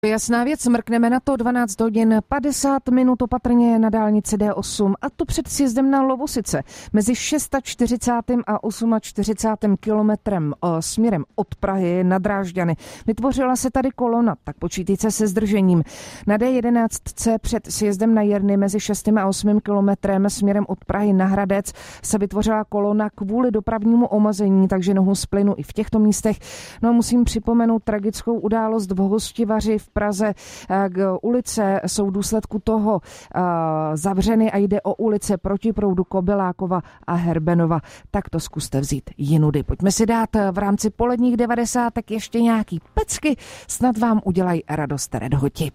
Jasná věc, mrkneme na to 12 hodin 50 minut opatrně na dálnici D8 a to před sjezdem na Lovosice mezi 640. a 48. kilometrem směrem od Prahy na Drážďany. Vytvořila se tady kolona, tak počítejte se zdržením. Na D11 před sjezdem na Jerny mezi 6. a 8. kilometrem směrem od Prahy na Hradec se vytvořila kolona kvůli dopravnímu omezení, takže nohu z plynu i v těchto místech. No musím připomenout tragickou událost v Hostivaři v Praze. Ulice jsou v důsledku toho zavřeny a jde o ulice proti proudu Kobylákova a Herbenova. Tak to zkuste vzít jinudy. Pojďme si dát v rámci poledních 90 ještě nějaký pecky, snad vám udělají radost redhoti.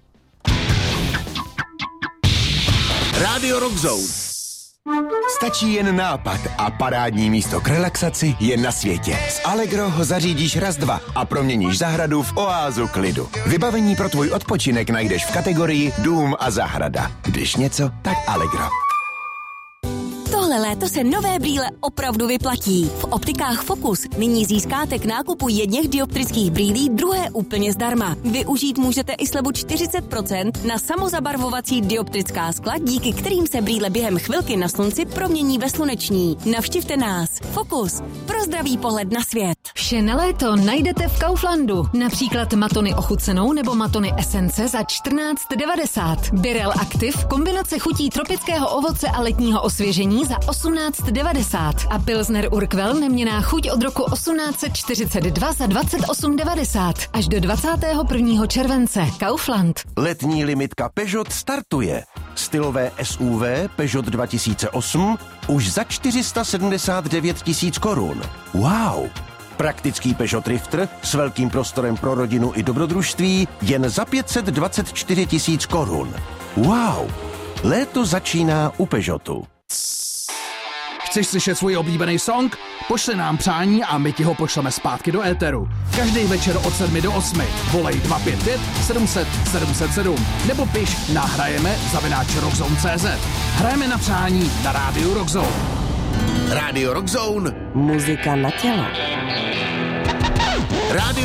Rádio Rock Zone. Stačí jen nápad a parádní místo k relaxaci je na světě. S Allegro ho zařídíš raz, dva a proměníš zahradu v oázu klidu. Vybavení pro tvůj odpočinek najdeš v kategorii Dům a zahrada. Když něco, tak Allegro. Tohle léto se nové brýle opravdu vyplatí. V optikách Focus nyní získáte k nákupu jedněch dioptrických brýlí druhé úplně zdarma. Využít můžete i slevu 40% na samozabarvovací dioptrická skla, díky kterým se brýle během chvilky na slunci promění ve sluneční. Navštivte nás. Focus. Pro zdravý pohled na svět. Vše na léto najdete v Kauflandu. Například matony ochucenou nebo matony esence za 14,90. Birel Active, kombinace chutí tropického ovoce a letního osvěžení za 18,90 a Pilsner Urquell neměnná chuť od roku 1842 za 28,90 až do 21. července. Kaufland. Letní limitka Peugeot startuje. Stylové SUV Peugeot 2008 už za 479 000 korun. Wow! Praktický Peugeot Drifter s velkým prostorem pro rodinu i dobrodružství jen za 524 000 korun. Wow! Léto začíná u Peugeotu. Chceš slyšet svůj oblíbený song? Pošli nám přání a my ti ho pošleme zpátky do éteru. Každý večer od 7 do 8. Volej 255 700 707 nebo piš na hrajeme@rockzone.cz. Hrajeme na přání na rádiu Rock Zone. Rádio Rock Zone. Muzika na tělo. Rádio